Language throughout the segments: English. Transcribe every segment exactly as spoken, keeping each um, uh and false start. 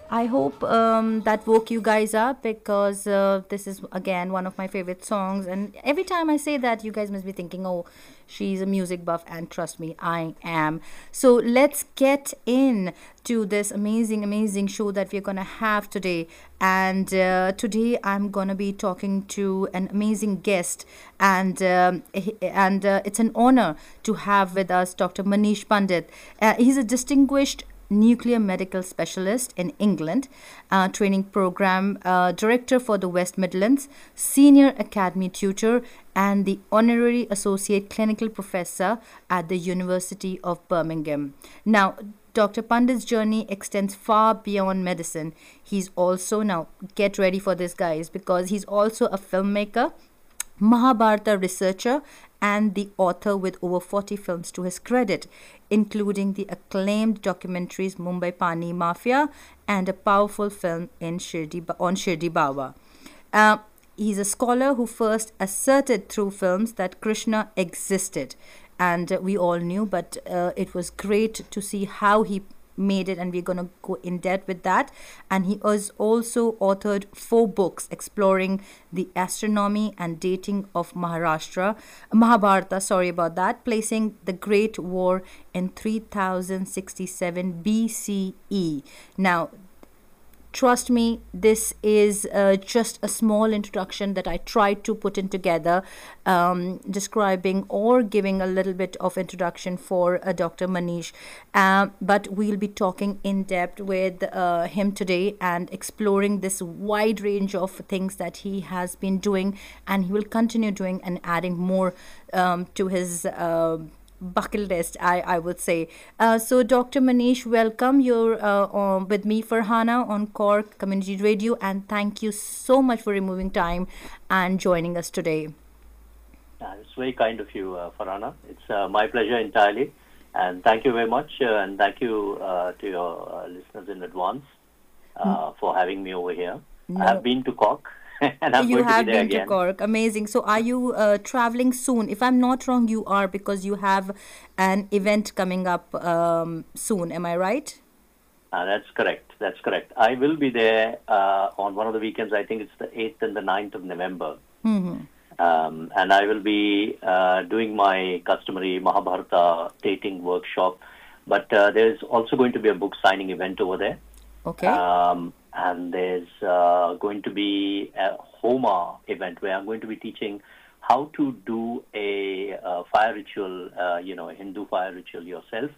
I hope um, that woke you guys up because uh, this is again one of my favorite songs. And every time I say that, you guys must be thinking, oh, she's a music buff. And trust me, I am. So let's get in to this amazing, amazing show that we're going to have today. And uh, today I'm going to be talking to an amazing guest. And, um, he- and uh, it's an honor to have with us Doctor Manish Pandit. Uh, he's a distinguished nuclear medical specialist in England, uh, training program uh, director for the West Midlands, senior academy tutor, and the honorary associate clinical professor at the University of Birmingham. Now, Doctor Pandit's journey extends far beyond medicine. He's also, now get ready for this, guys, because he's also a filmmaker, Mahabharata researcher, and the author with over forty films to his credit, including the acclaimed documentaries Mumbai Pani Mafia and a powerful film in Shirdi, on Shirdi Bawa. Uh, he's a scholar who first asserted through films that Krishna existed, and uh, we all knew, but uh, it was great to see how he made it, and we're going to go in depth with that. And he has also authored four books exploring the astronomy and dating of Maharashtra Mahabharata, sorry about that, placing the Great War in three thousand sixty-seven B C E. Now, trust me, this is uh, just a small introduction that I tried to put in together, um, describing or giving a little bit of introduction for uh, Doctor Manish. Uh, but we'll be talking in depth with uh, him today and exploring this wide range of things that he has been doing, and he will continue doing and adding more um, to his uh, bucket list, I, I would say. Uh, so, Doctor Manish, welcome. You're uh, on, with me, Farhana, on Cork Community Radio, and thank you so much for removing time and joining us today. Uh, it's very kind of you, uh, Farhana. It's uh, my pleasure entirely. And thank you very much. Uh, and thank you uh, to your uh, listeners in advance uh, for having me over here. No. I have been to Cork. And I'm You going have to be there been to again. Cork. Amazing. So, are you uh, traveling soon? If I'm not wrong, you are, because you have an event coming up um, soon. Am I right? Uh, that's correct. That's correct. I will be there uh, on one of the weekends. I think it's the eighth and the ninth of November. Mm-hmm. Um, and I will be uh, doing my customary Mahabharata dating workshop. But uh, there's also going to be a book signing event over there. Okay. Um, and there's uh, going to be a Homa event where I'm going to be teaching how to do a, uh fire ritual, uh, you know, a Hindu fire ritual yourself.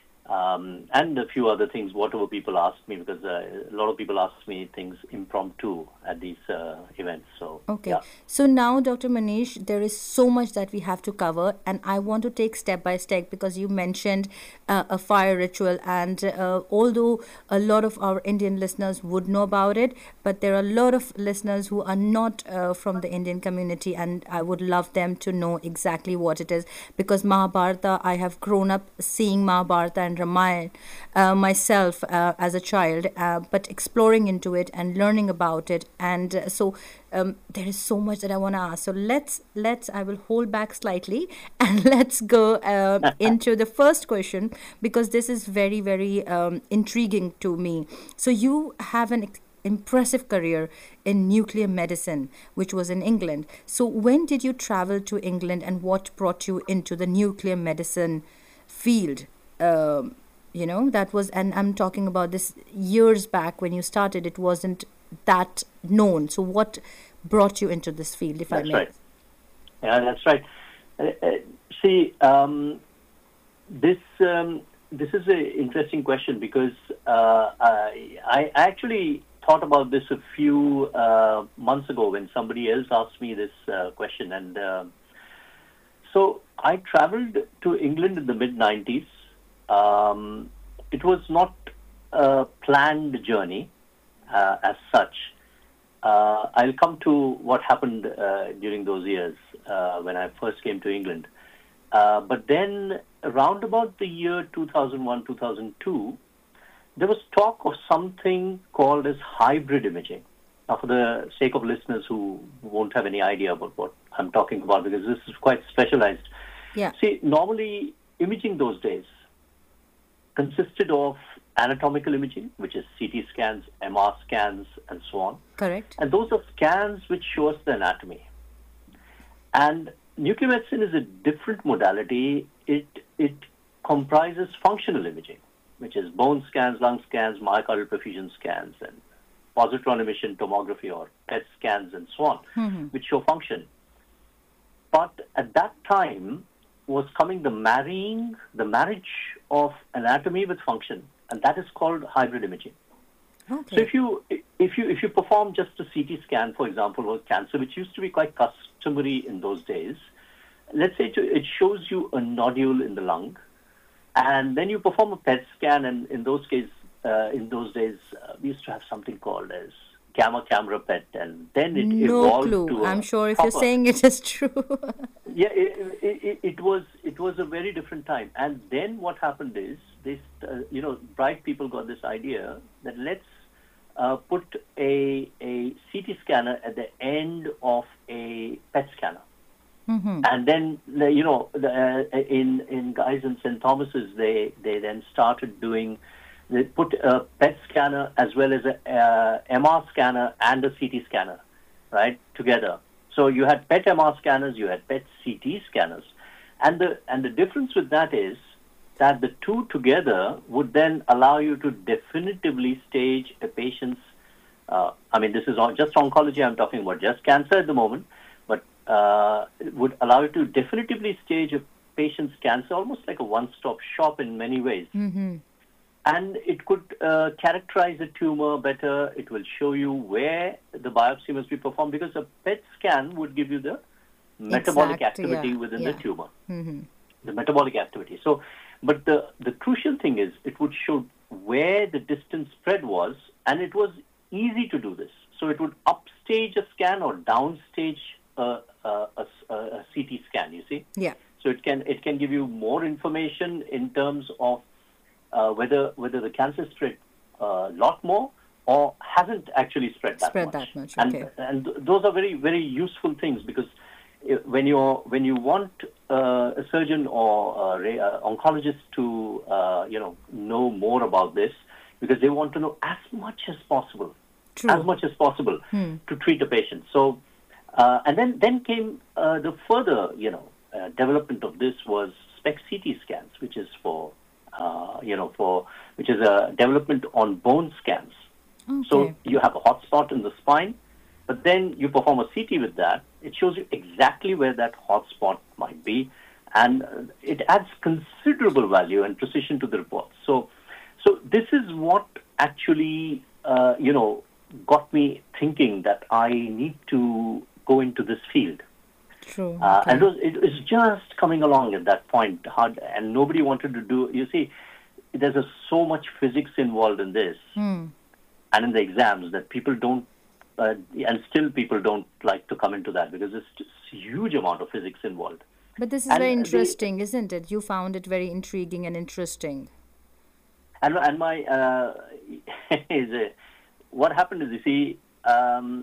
Um, and a few other things, whatever people ask me, because uh, a lot of people ask me things impromptu at these uh, events. So, Okay. yeah. So now, Doctor Manish, there is so much that we have to cover, and I want to take step by step because you mentioned uh, a fire ritual, and uh, although a lot of our Indian listeners would know about it, but there are a lot of listeners who are not uh, from the Indian community, and I would love them to know exactly what it is, because Mahabharata, I have grown up seeing Mahabharata and Ramayana uh, myself uh, as a child, uh, but exploring into it and learning about it, and uh, so um, there is so much that I want to ask. So let's let's I will hold back slightly and let's go uh, into the first question, because this is very very um, intriguing to me. So you have an ex- impressive career in nuclear medicine, which was in England. So when did you travel to England, and what brought you into the nuclear medicine field? Um, you know, that was, and I'm talking about this years back when you started, it wasn't that known. So what brought you into this field, if That's I may? right. Yeah, that's right. Uh, uh, see, um, this um, this is an interesting question because uh, I, I actually thought about this a few uh, months ago when somebody else asked me this uh, question. And uh, so I traveled to England in the mid nineties. Um, it was not a planned journey uh, as such. Uh, I'll come to what happened uh, during those years uh, when I first came to England. Uh, but then around about the year two thousand one, two thousand two, there was talk of something called as hybrid imaging. Now, for the sake of listeners who won't have any idea about what I'm talking about, because this is quite specialized. Yeah. See, normally imaging those days consisted of anatomical imaging, which is C T scans, M R scans, and so on. Correct. And those are scans which show us the anatomy. And nuclear medicine is a different modality. It it comprises functional imaging, which is bone scans, lung scans, myocardial perfusion scans, and positron emission tomography or P E T scans, and so on, Mm-hmm. which show function. But at that time was coming the marrying, the marriage of anatomy with function, and that is called hybrid imaging. Okay. So if you if you if you perform just a C T scan, for example, of cancer, which used to be quite customary in those days, let's say to, it shows you a nodule in the lung, and then you perform a P E T scan, and in those cases, uh, in those days, uh, we used to have something called as gamma camera P E T, and then it no evolved clue. to. I'm a sure if proper, you're saying it is true. yeah, it, it, it, it was it was a very different time, and then what happened is this, uh, you know, bright people got this idea that let's uh, put a a C T scanner at the end of a P E T scanner. Mm-hmm. And then, you know, the, uh, in in Guy's and Saint Thomas's, they they then started doing, they put a P E T scanner as well as a uh, M R scanner and a C T scanner, right, together. So you had P E T M R scanners, you had P E T C T scanners, and the and the difference with that is that the two together would then allow you to definitively stage a patient's. Uh, I mean, this is on, just oncology. I'm talking about just cancer at the moment. Uh, it would allow you to definitively stage a patient's cancer, almost like a one-stop shop in many ways. Mm-hmm. And it could uh, characterize the tumor better. It will show you where the biopsy must be performed, because a P E T scan would give you the metabolic Exact, activity yeah, within yeah. the tumor, Mm-hmm. the metabolic activity. So, but the, the crucial thing is it would show where the distant spread was, and it was easy to do this. So it would upstage a scan or downstage a, a, a, a C T scan, you see? Yeah. So it can it can give you more information in terms of uh, whether whether the cancer spread a lot more or hasn't actually spread that Spread much. that much, And okay. and those are very very useful things, because uh, when you're when you want uh, a surgeon or a ra- uh, oncologist to uh, you know know more about this, because they want to know as much as possible, True. as much as possible Hmm. to treat a patient. So. Uh, and then, then came uh, the further, you know, uh, development of this was SPECT C T scans, which is for, uh, you know, for which is a development on bone scans. Okay. So you have a hot spot in the spine, but then you perform a C T with that. It shows you exactly where that hot spot might be, and uh, it adds considerable value and precision to the report. So, so this is what actually, uh, you know, got me thinking that I need to go into this field. True. Uh, okay. And it was, it was just coming along at that point, hard, and nobody wanted to do. You see, there's a, so much physics involved in this, Hmm. and in the exams, that people don't, uh, and still people don't like to come into that, because there's just a huge amount of physics involved. But this is and very the- interesting, isn't it? You found it very intriguing and interesting. And and my uh, is a, what happened is, you see, um,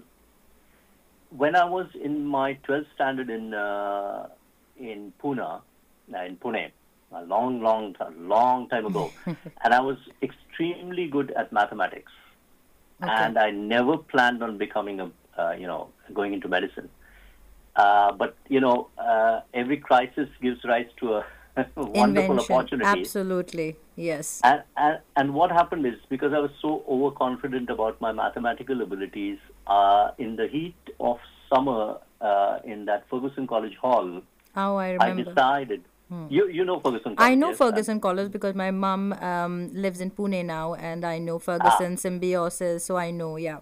when I was in my twelfth standard in uh, in Pune, uh, in Pune, a long, long, time, long time ago, and I was extremely good at mathematics, Okay. and I never planned on becoming a, uh, you know, going into medicine. Uh, but you know, uh, every crisis gives rise to a wonderful Invention. opportunity. Absolutely. Yes. And, and and what happened is, because I was so overconfident about my mathematical abilities, uh, in the heat of summer uh, in that Ferguson College Hall, Oh, I I remember. decided. You you know Ferguson College? I know yes? Ferguson College because my mom um, lives in Pune now, and I know Ferguson Symbiosis, so I know, yeah.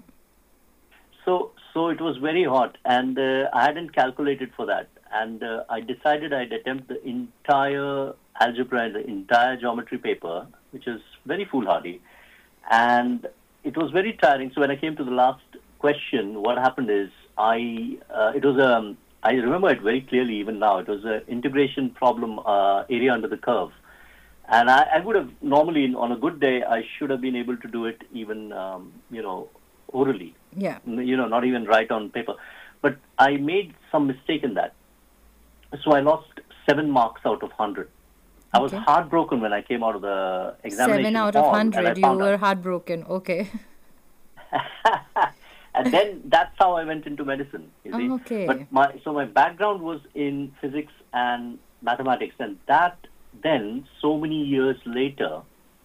So so it was very hot, and uh, I hadn't calculated for that, and uh, I decided I'd attempt the entire algebra and the entire geometry paper, which is very foolhardy, and it was very tiring. So when I came to the last question, what happened is I uh, it was um I remember it very clearly even now. It was an integration problem, uh, area under the curve, and I, I would have normally, on a good day, I should have been able to do it even um, you know orally. Yeah. You know, not even write on paper. But I made some mistake in that. So I lost seven marks out of one hundred. I was Okay. heartbroken when I came out of the Seven examination out of hall and I hundred. You found were out. heartbroken. Okay. And then that's how I went into medicine, you see. But Okay. my so my background was in physics and mathematics, and that then so many years later,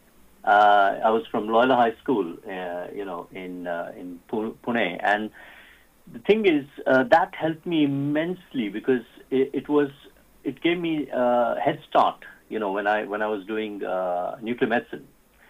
uh, I was from Loyola High School, uh, you know, in uh, in Pu- Pune, and the thing is uh, that helped me immensely because it, it was it gave me a head start, you know, when I when I was doing uh, nuclear medicine.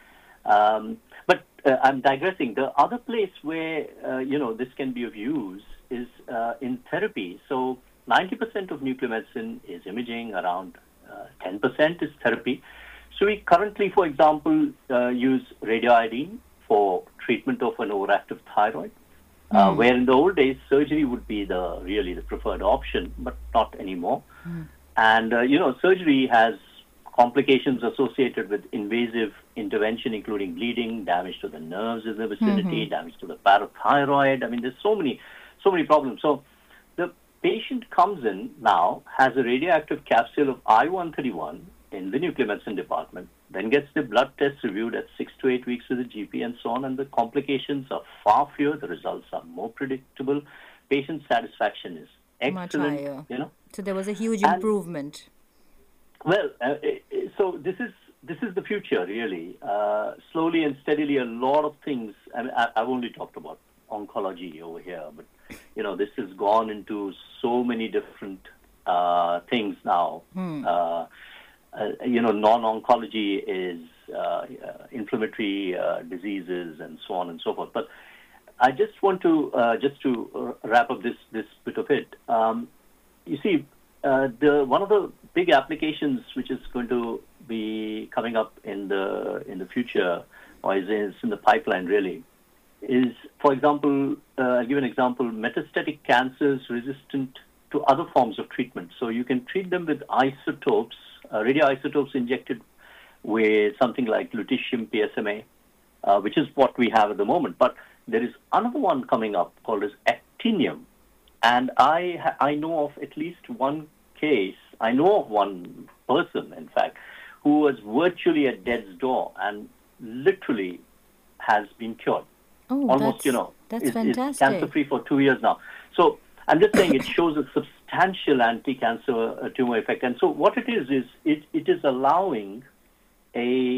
Um, but uh, I'm digressing. The other place where uh, you know this can be of use is uh, in therapy. So ninety percent of nuclear medicine is imaging. Around uh, ten percent is therapy. So we currently, for example, uh, use radioiodine for treatment of an overactive thyroid. Uh, Hmm. where in the old days, surgery would be the really the preferred option, but not anymore. And, uh, you know, surgery has complications associated with invasive intervention, including bleeding, damage to the nerves in the vicinity, Hmm. damage to the parathyroid. I mean, there's so many, so many problems. So the patient comes in now, has a radioactive capsule of I one thirty-one in the nuclear medicine department, then gets the blood test reviewed at six to eight weeks with the G P and so on, and the complications are far fewer, the results are more predictable, patient satisfaction is Much excellent, higher. you know. So there was a huge And improvement. well, uh, eh, eh, so this is this is the future, really. Uh, slowly and steadily, a lot of things. I mean, I, I've only talked about oncology over here, but you know, this has gone into so many different uh, things now. Uh, uh, you know, non-oncology is uh, uh, inflammatory uh, diseases and so on and so forth. But I just want to uh, just to uh, wrap up this this bit of it. Um, you see, uh, the one of the big applications which is going to be coming up in the in the future, or is, is in the pipeline really, is, for example, uh, I'll give an example: metastatic cancers resistant to other forms of treatment. So you can treat them with isotopes, uh, radioisotopes injected with something like lutetium P S M A, uh, which is what we have at the moment. But there is another one coming up called as actinium. And I ha- I know of at least one case, I know of one person, in fact, who was virtually at death's door and literally has been cured. Oh, Almost, you that's know, that's is, is fantastic. cancer-free for two years now. So I'm just saying it shows a substantial anti-cancer uh, tumor effect. And so what it is, is it, it is allowing a